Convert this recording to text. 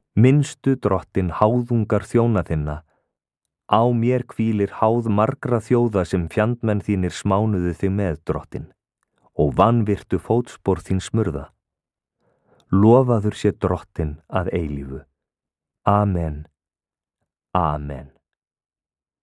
Minnstu drottin háðungar þjóna þinna, á mér hvílir háð margra þjóða sem fjandmenn þínir smánuðu þig með, drottin, og vanvirtu fótspor þín smurða. Lofaður sé drottin að eilífu. Amen. Amen.